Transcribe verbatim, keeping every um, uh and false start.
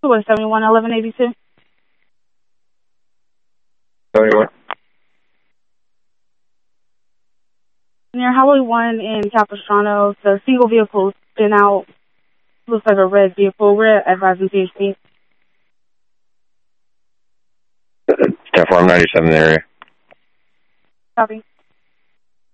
two one seven one eleven eighty two. seventy-one. Near Highway one in Capistrano, the single vehicle's been out. Looks like a red vehicle. We're advising P H P. ten four ninety-seven area. Copy.